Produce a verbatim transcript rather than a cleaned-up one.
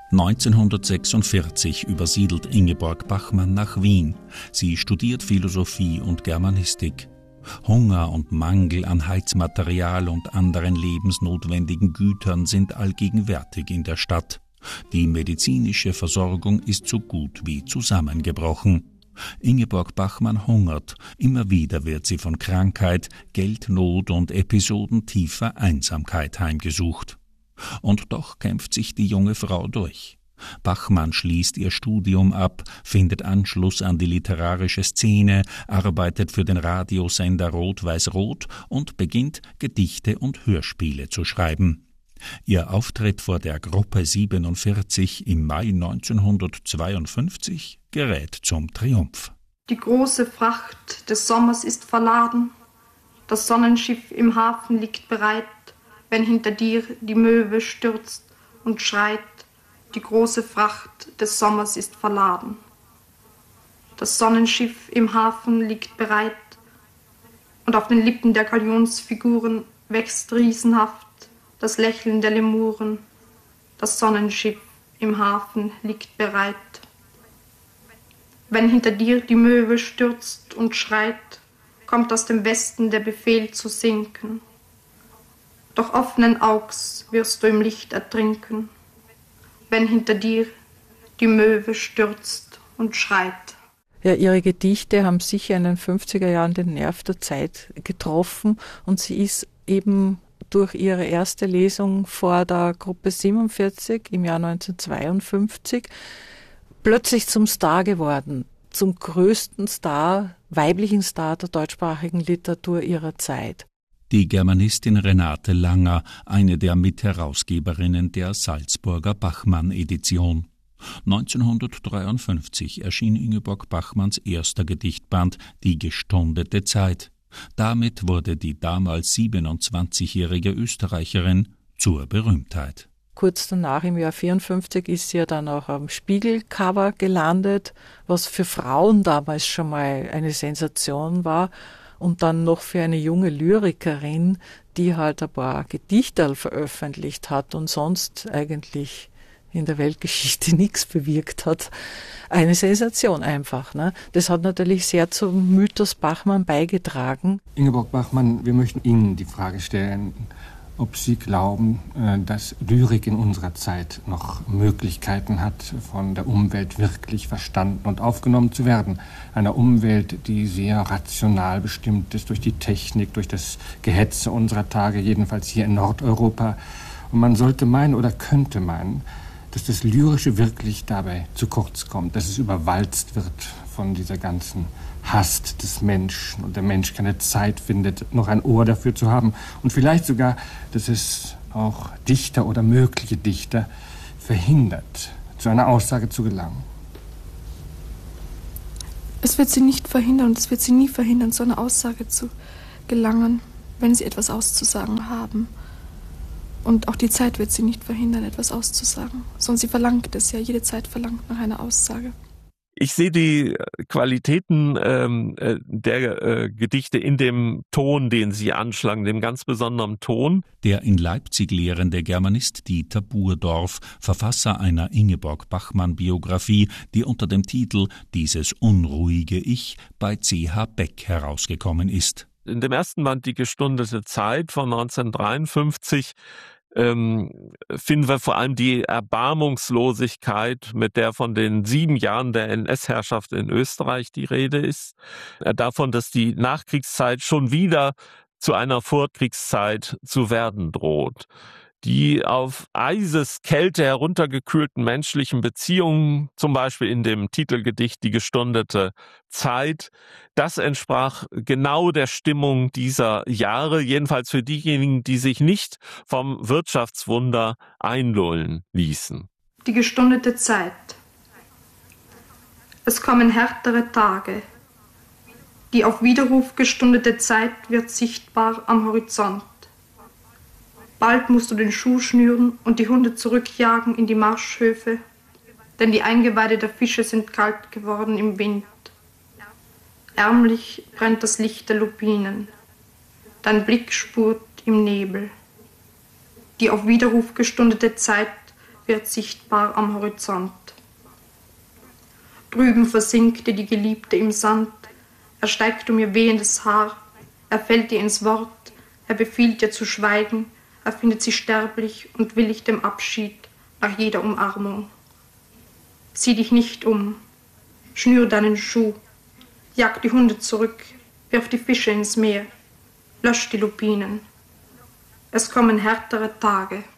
neunzehnhundertsechsundvierzig übersiedelt Ingeborg Bachmann nach Wien. Sie studiert Philosophie und Germanistik. Hunger und Mangel an Heizmaterial und anderen lebensnotwendigen Gütern sind allgegenwärtig in der Stadt. Die medizinische Versorgung ist so gut wie zusammengebrochen. Ingeborg Bachmann hungert. Immer wieder wird sie von Krankheit, Geldnot und Episoden tiefer Einsamkeit heimgesucht. Und doch kämpft sich die junge Frau durch. Bachmann schließt ihr Studium ab, findet Anschluss an die literarische Szene, arbeitet für den Radiosender Rot-Weiß-Rot und beginnt Gedichte und Hörspiele zu schreiben. Ihr Auftritt vor der Gruppe siebenundvierzig im Mai neunzehnhundertzweiundfünfzig gerät zum Triumph. Die große Fracht des Sommers ist verladen, das Sonnenschiff im Hafen liegt bereit, wenn hinter dir die Möwe stürzt und schreit, die große Fracht des Sommers ist verladen. Das Sonnenschiff im Hafen liegt bereit und auf den Lippen der Galionsfiguren wächst riesenhaft das Lächeln der Lemuren. Das Sonnenschiff im Hafen liegt bereit. Wenn hinter dir die Möwe stürzt und schreit, kommt aus dem Westen der Befehl zu sinken. Doch offenen Augs wirst du im Licht ertrinken, wenn hinter dir die Möwe stürzt und schreit. Ja, ihre Gedichte haben sicher in den fünfziger Jahren den Nerv der Zeit getroffen und sie ist eben durch ihre erste Lesung vor der Gruppe siebenundvierzig im Jahr neunzehnhundertzweiundfünfzig plötzlich zum Star geworden, zum größten Star, weiblichen Star der deutschsprachigen Literatur ihrer Zeit. Die Germanistin Renate Langer, eine der Mitherausgeberinnen der Salzburger Bachmann-Edition. neunzehnhundertdreiundfünfzig erschien Ingeborg Bachmanns erster Gedichtband »Die gestundete Zeit«. Damit wurde die damals siebenundzwanzigjährige Österreicherin zur Berühmtheit. Kurz danach, im Jahr vierundfünfzig, ist sie ja dann auch am Spiegelcover gelandet, was für Frauen damals schon mal eine Sensation war. Und dann noch für eine junge Lyrikerin, die halt ein paar Gedichte veröffentlicht hat und sonst eigentlich in der Weltgeschichte nichts bewirkt hat. Eine Sensation einfach. Ne? Das hat natürlich sehr zum Mythos Bachmann beigetragen. Ingeborg Bachmann, wir möchten Ihnen die Frage stellen, ob Sie glauben, dass Lyrik in unserer Zeit noch Möglichkeiten hat, von der Umwelt wirklich verstanden und aufgenommen zu werden. Einer Umwelt, die sehr rational bestimmt ist durch die Technik, durch das Gehetze unserer Tage, jedenfalls hier in Nordeuropa. Und man sollte meinen oder könnte meinen, dass das Lyrische wirklich dabei zu kurz kommt, dass es überwalzt wird von dieser ganzen Hast des Menschen und der Mensch keine Zeit findet, noch ein Ohr dafür zu haben und vielleicht sogar, dass es auch Dichter oder mögliche Dichter verhindert, zu einer Aussage zu gelangen. Es wird sie nicht verhindern und es wird sie nie verhindern, zu einer Aussage zu gelangen, wenn sie etwas auszusagen haben. Und auch die Zeit wird sie nicht verhindern, etwas auszusagen, sondern sie verlangt es ja, jede Zeit verlangt nach einer Aussage. Ich sehe die Qualitäten ähm, der äh, Gedichte in dem Ton, den Sie anschlagen, dem ganz besonderen Ton. Der in Leipzig lehrende Germanist Dieter Burdorf, Verfasser einer Ingeborg Bachmann-Biografie, die unter dem Titel »Dieses unruhige Ich« bei C H Beck herausgekommen ist. In dem ersten Band »Die gestundete Zeit« von neunzehnhundertdreiundfünfzig ähm, finden wir vor allem die Erbarmungslosigkeit, mit der von den sieben Jahren der N S-Herrschaft in Österreich die Rede ist. Äh, davon, dass die Nachkriegszeit schon wieder zu einer Vorkriegszeit zu werden droht. Die auf Eiseskälte heruntergekühlten menschlichen Beziehungen, zum Beispiel in dem Titelgedicht »Die gestundete Zeit«, das entsprach genau der Stimmung dieser Jahre, jedenfalls für diejenigen, die sich nicht vom Wirtschaftswunder einlullen ließen. Die gestundete Zeit. Es kommen härtere Tage. Die auf Widerruf gestundete Zeit wird sichtbar am Horizont. Bald musst du den Schuh schnüren und die Hunde zurückjagen in die Marschhöfe, denn die Eingeweide der Fische sind kalt geworden im Wind. Ärmlich brennt das Licht der Lupinen, dein Blick spurt im Nebel. Die auf Widerruf gestundete Zeit wird sichtbar am Horizont. Drüben versinkte die Geliebte im Sand, er steigt um ihr wehendes Haar, er fällt ihr ins Wort, er befiehlt ihr zu schweigen, er findet sie sterblich und willigt dem Abschied nach jeder Umarmung. Sieh dich nicht um, schnür deinen Schuh, jag die Hunde zurück, wirf die Fische ins Meer, lösch die Lupinen. Es kommen härtere Tage.